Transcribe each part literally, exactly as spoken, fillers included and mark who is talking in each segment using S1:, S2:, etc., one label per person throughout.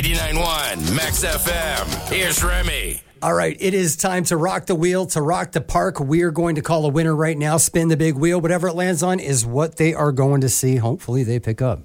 S1: eighty-nine point one Max F M. Here's Remy.
S2: All right, it is time to rock the wheel, to rock the park. We are going to call a winner right now. Spin the big wheel. Whatever it lands on is what they are going to see. Hopefully they pick up.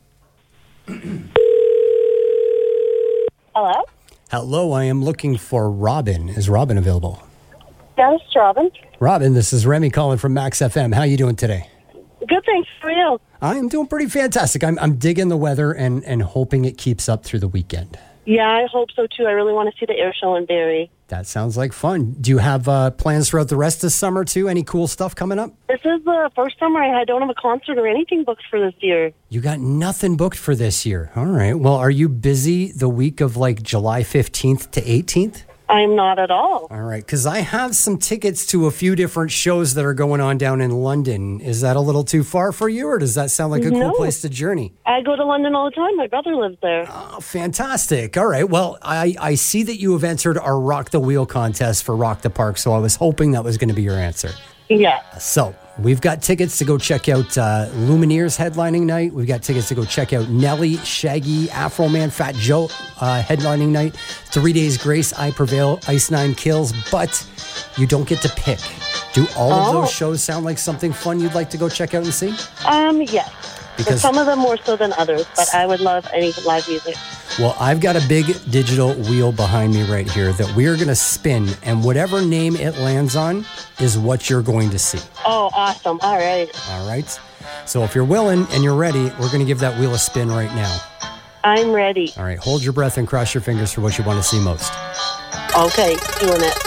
S3: Hello?
S2: Hello, I am looking for Robin. Is Robin available?
S3: Yeah, this is Robin.
S2: Robin, this is Remy calling from Max F M. How are you doing today?
S3: Good, thanks. How are you?
S2: I am doing pretty fantastic. I'm, I'm digging the weather and, and hoping it keeps up through the weekend.
S3: Yeah, I hope so, too. I really want to see the air show in Barrie.
S2: That sounds like fun. Do you have uh, plans throughout the rest of the summer, too? Any cool stuff coming up?
S3: This is the first summer I don't have a concert or anything booked for this year.
S2: You got nothing booked for this year. All right. Well, are you busy the week of like July fifteenth to eighteenth?
S3: I'm not at all.
S2: All right, because I have some tickets to a few different shows that are going on down in London. Is that a little too far for you, or does that sound like a
S3: No.
S2: cool place to journey?
S3: I go to London all the time. My brother lives there.
S2: Oh, fantastic. All right, well, I, I see that you have entered our Rock the Wheel contest for Rock the Park, so I was hoping that was going to be your answer.
S3: Yeah.
S2: So we've got tickets to go check out uh, Lumineers headlining night. We've got tickets to go check out Nelly, Shaggy, Afro Man, Fat Joe uh, headlining night. Three Days Grace, I Prevail, Ice Nine Kills. But you don't get to pick. Do all of
S3: Oh.
S2: those shows sound like something fun you'd like to go check out and see?
S3: Um, yes.
S2: Because-
S3: But some of them more so than others, but I would love any live music.
S2: Well, I've got a big digital wheel behind me right here that we are going to spin, and whatever name it lands on is what you're going to see.
S3: Oh, awesome. All right.
S2: All right? So if you're willing and you're ready, we're going to give that wheel a spin right now.
S3: I'm ready.
S2: All right, hold your breath and cross your fingers for what you want to see most.
S3: Okay, doing it.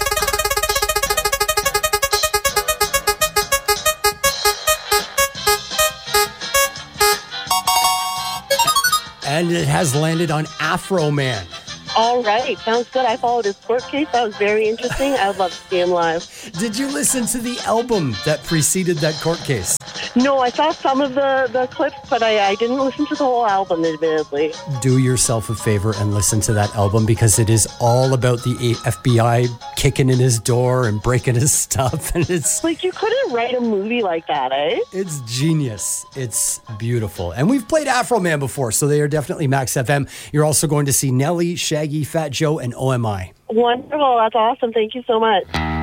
S2: And it has landed on Afro Man.
S3: All right. Sounds good. I followed his court case. That was very interesting. I would love to see him live.
S2: Did you listen to the album that preceded that court case?
S3: No, I saw some of the, the clips, but I, I didn't listen to the whole album, admittedly.
S2: Do yourself a favor and listen to that album, because it is all about the F B I kicking in his door and breaking his stuff. And it's
S3: Like, you couldn't write a movie like that, eh?
S2: it's genius. It's beautiful. And we've played Afro Man before, so they are definitely Max F M. You're also going to see Nelly, Shaggy, Fat Joe, and O M I.
S3: Wonderful. That's awesome. Thank you so much.